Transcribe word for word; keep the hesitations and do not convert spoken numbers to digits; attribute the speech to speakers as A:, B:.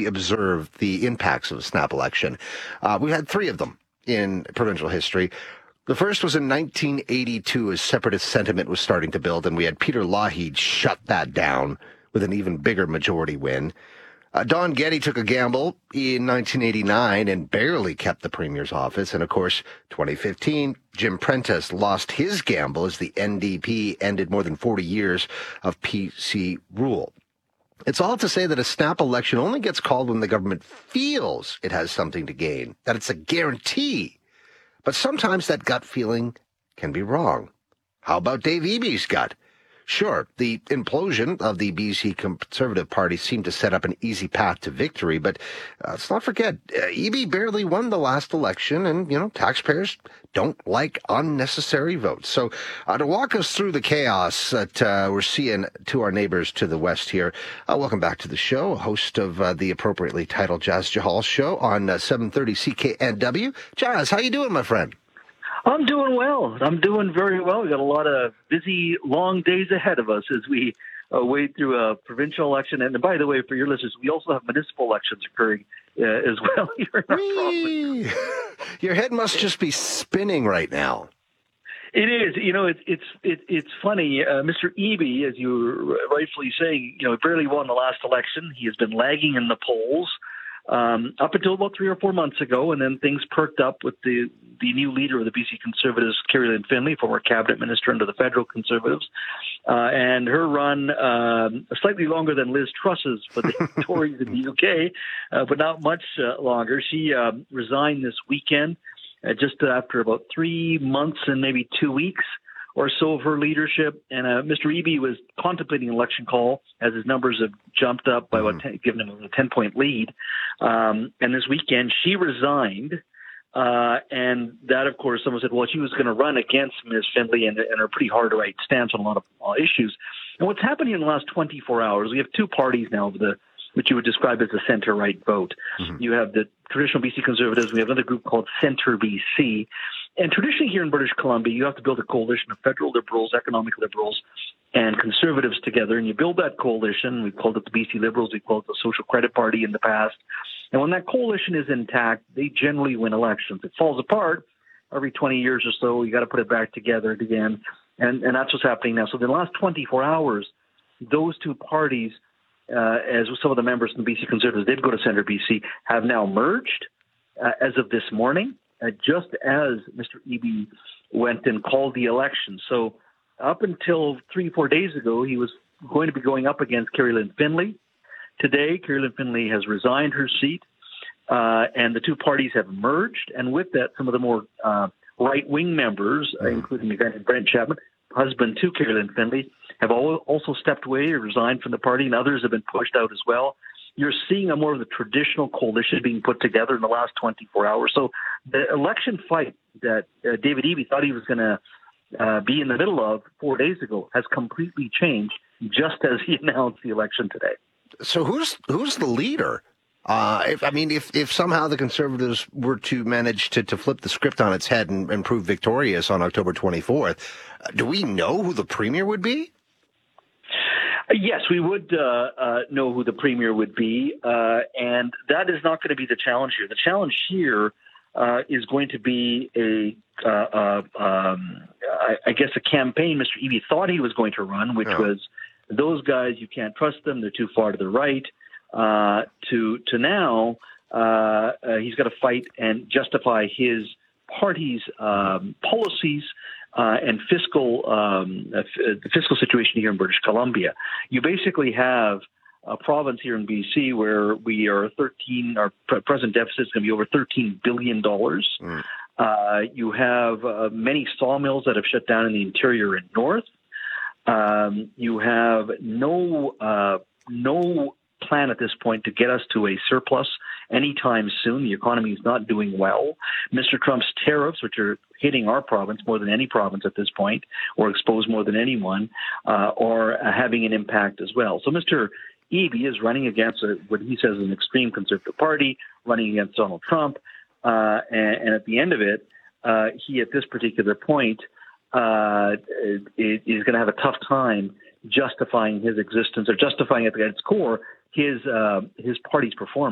A: actually observe the impacts of a snap election. Uh, we had three of them in provincial history. The first was in nineteen eighty-two as separatist sentiment was starting to build, and we had Peter Lougheed shut that down with an even bigger majority win. Uh, Don Getty took a gamble in nineteen eighty-nine and barely kept the premier's office. And, of course, twenty fifteen, Jim Prentice lost his gamble as the N D P ended more than forty years of P C rule. It's all to say that a snap election only gets called when the government feels it has something to gain, that it's a guarantee. But sometimes that gut feeling can be wrong. How about Dave Eby's gut? Sure, the implosion of the B C Conservative Party seemed to set up an easy path to victory, but uh, let's not forget, uh, Eby barely won the last election, and, you know, taxpayers don't like unnecessary votes. So uh, to walk us through the chaos that uh, we're seeing to our neighbors to the west here, uh, welcome back to the show, host of uh, the appropriately titled Jas Jahal Show on uh, seven thirty C K N W. Jas, how you doing, my friend?
B: I'm doing well. I'm doing very well. We've got a lot of busy, long days ahead of us as we uh, wade through a provincial election. And by the way, for your listeners, we also have municipal elections occurring uh, as well here in our province.
A: Your head must just be spinning right now.
B: It is. You know, it's it's it, it's funny. Uh, Mister Eby, as you were rightfully saying, you know, barely won the last election. He has been lagging in the polls um, up until about three or four months ago, and then things perked up with the the new leader of the B C Conservatives, Kerry-Lynne Finlay, former cabinet minister under the federal Conservatives, uh, and her run uh, slightly longer than Liz Truss's for the Tories in the U K, uh, but not much uh, longer. She uh, resigned this weekend, uh, just after about three months and maybe two weeks or so of her leadership. And uh, Mister Eby was contemplating an election call as his numbers have jumped up by about ten, giving him a ten-point lead. Um, and this weekend, she resigned. Uh, and that, of course, someone said, well, she was going to run against Miz Finlay and, and her pretty hard-to-right stance on a lot of uh, issues. And what's happening in the last twenty-four hours, we have two parties now, the which you would describe as the center-right vote. Mm-hmm. You have the traditional B C Conservatives. We have another group called Centre B C. And traditionally here in British Columbia, you have to build a coalition of federal Liberals, economic Liberals, and Conservatives together. And you build that coalition. We've called it the B C Liberals. We've called it the Social Credit Party in the past. And when that coalition is intact, they generally win elections. It falls apart every twenty years or so. You got to put it back together again. And, and that's what's happening now. So in the last twenty-four hours, those two parties, uh, as some of the members in the B C Conservatives did go to Centre B C, have now merged uh, as of this morning, uh, just as Mister Eby went and called the election. So up until three, four days ago, he was going to be going up against Kerry-Lynne Finlay. Today, Kerry-Lynne Finlay has resigned her seat, uh, and the two parties have merged. And with that, some of the more uh, right-wing members, uh, including Brent Chapman, husband to Kerry-Lynne Finlay, have all, also stepped away or resigned from the party, and others have been pushed out as well. You're seeing a more of the traditional coalition being put together in the last twenty-four hours. So the election fight that uh, David Eby thought he was going to uh, be in the middle of four days ago has completely changed just as he announced the election today.
A: So who's who's the leader? Uh, if, I mean, if, if somehow the Conservatives were to manage to, to flip the script on its head and, and prove victorious on October twenty-fourth, uh, do we know who the premier would be?
B: Yes, we would uh, uh, know who the premier would be, uh, and that is not going to be the challenge here. The challenge here uh, is going to be a, uh, uh, um, I, I guess, a campaign Mister Eby thought he was going to run, which yeah. was those guys, you can't trust them, they're too far to the right, uh, to to now uh, uh, he's got to fight and justify his party's um, policies uh, and fiscal um, uh, the fiscal situation here in British Columbia. You basically have a province here in B C where we are thirteen, our present deficit is going to be over thirteen billion dollars. Mm. Uh, you have uh, many sawmills that have shut down in the interior and north. Um, you have no uh, no plan at this point to get us to a surplus anytime soon. The economy is not doing well. Mister Trump's tariffs, which are hitting our province more than any province at this point, or exposed more than anyone, uh, are uh, having an impact as well. So Mister Eby is running against a, what he says is an extreme conservative party, running against Donald Trump, uh, and, and at the end of it, uh, he at this particular point Uh, is going to have a tough time justifying his existence or justifying at its core his uh, his party's performance.